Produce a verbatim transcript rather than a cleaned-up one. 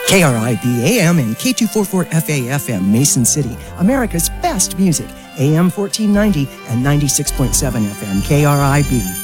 K R I B A M and K two forty-four F A F M, Mason City, America's best music, A M fourteen ninety and ninety-six point seven F M K R I B.